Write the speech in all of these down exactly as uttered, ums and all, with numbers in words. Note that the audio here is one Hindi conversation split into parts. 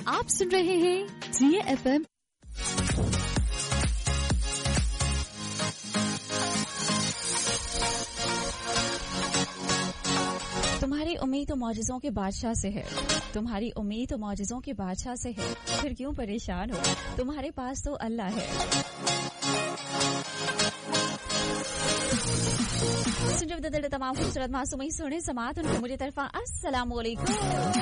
आप सुन रहे हैं जी एफ एम। तुम्हारी उम्मीद तो मौजज़ों के बादशाह से है, तुम्हारी उम्मीद तो मौजज़ों के बादशाह से है, फिर क्यों परेशान हो, तुम्हारे पास तो अल्लाह है। सुन जब दिल तमाम खूबसूरत मासूमी सुने समात उनके मुझे तरफा अस्सलाम वालेकुम।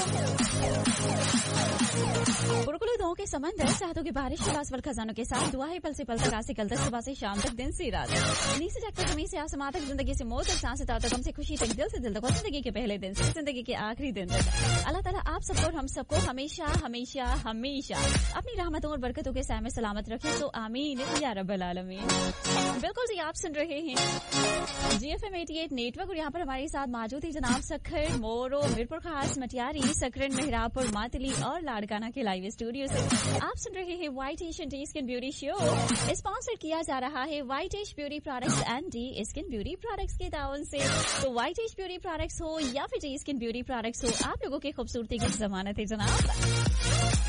बुरकुल दो के समंदर चाहतों की बारिश लासवल खजानों के साथ दुआ है पल से पल तक आसे कल तक सुबह से शाम तक दिन से रात नी से जगतक जमीन से आसमां तक जिंदगी से मौत तक सांस से ताव तक हमसे खुशी तक दिल से दिल तक जिंदगी के पहले दिन से जिंदगी के आखिरी दिन तक अल्लाह ताला आप सबको और हम सबको हमेशा हमेशा हमेशा अपनी रहमतों और बरकतों के साए में सलामत रखे। तो आमीन या रब्बल आलमीन। बिल्कुल जी, आप सुन रहे हैं जी एफ एम अठासी नेटवर्क और यहाँ पर हमारे साथ मौजूद है जनाब सखर मोरो मीरपुर खास मटियारी सकरन मेहरापुर मातली और लाड़काना के लाइव स्टूडियो से आप सुन रहे हैं white Asian T skin beauty show. Sponsor किया जा रहा है white ash beauty products and D skin beauty products के ताउन से। तो व्हाइट एश ब्यूटी प्रोडक्ट्स हो या फिर डी स्किन ब्यूटी प्रोडक्ट्स हो, आप लोगों की खूबसूरती की जमानत है जनाब।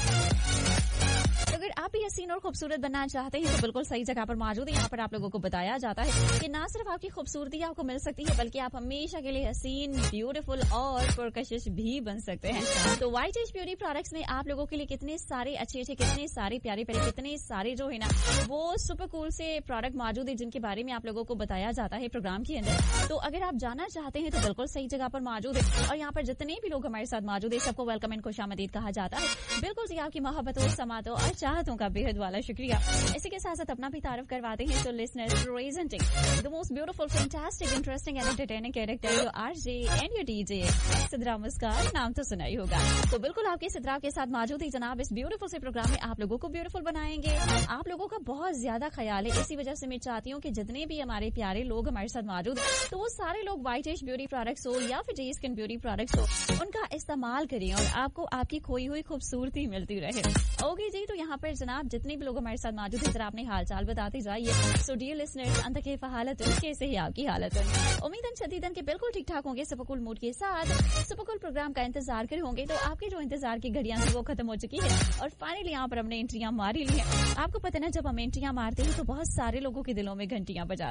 अगर आप भी हसीन और खूबसूरत बनना चाहते हैं तो बिल्कुल सही जगह पर मौजूद है। यहाँ पर आप लोगों को बताया जाता है कि ना सिर्फ आपकी खूबसूरती आपको मिल सकती है बल्कि आप हमेशा के लिए हसीन, ब्यूटीफुल और पुरकशिश भी बन सकते हैं। तो व्हाइट एश ब्यूटी प्रोडक्ट्स में आप लोगों के लिए कितने सारे अच्छे अच्छे, कितने सारे प्यारे प्यारे, कितने सारे जो है ना वो सुपर कूल से प्रोडक्ट मौजूद है जिनके बारे में आप लोगों को बताया जाता है प्रोग्राम के अंदर। तो अगर आप जाना चाहते हैं तो बिल्कुल सही जगह पर मौजूद है और यहाँ पर जितने भी लोग हमारे साथ मौजूद है सबको वेलकम एंड खुशामदीद कहा जाता है। बिल्कुल जी, आपकी मोहब्बतों, समातों और चाहतों का बेहद वाला शुक्रिया। इसी के साथ साथ अपना भी तारुफ करवाते हैं। तो listeners presenting the most beautiful, fantastic, interesting and entertaining character your RJ and your DJ Sidra मुस्कान। नाम तो सुना ही होगा। तो बिल्कुल आपके सिद्रा के साथ मौजूद ही जनाब इस ब्यूटीफुल से प्रोग्राम में आप लोगों को ब्यूटीफुल बनाएंगे। आप लोगों का बहुत ज्यादा ख्याल है, इसी वजह से मैं चाहती हूँ कि जितने भी हमारे प्यारे लोग हमारे साथ मौजूद हैं तो वो सारे लोग व्हाइट एश ब्यूटी प्रोडक्ट्स हो या फिर डी स्किन ब्यूटी प्रोडक्ट्स हो उनका इस्तेमाल करें और आपको आपकी खोई हुई खूबसूरती मिलती रहे। ओके जी, तो यहाँ पर जनाब जितने भी लोग हमारे साथ मौजूद है जरा अपने हाल चाल बताते जाइए। सो डियर लिसनर्स, अंत के हालत कैसे है आपकी हालत? उम्मीदन शदीदन के बिल्कुल ठीक ठाक होंगे, सुपरकूल मूड के साथ सुपरकूल प्रोग्राम का इंतजार कर होंगे। तो आपके जो इंतजार की घड़ियां थी वो खत्म हो चुकी है और फाइनली यहाँ पर हमने एंट्रियां मारी ली है। आपको पता ना, जब हम एंट्रियां मारते हैं तो बहुत सारे लोगों के दिलों में घंटियां बजा